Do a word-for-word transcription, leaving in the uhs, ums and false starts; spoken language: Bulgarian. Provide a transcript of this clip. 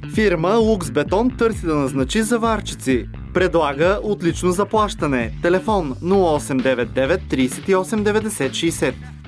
Фирма Лукс Бетон търси да назначи заварчици. Предлага отлично заплащане. Телефон нула осем девет девет трийсет и осем деветдесет шейсет.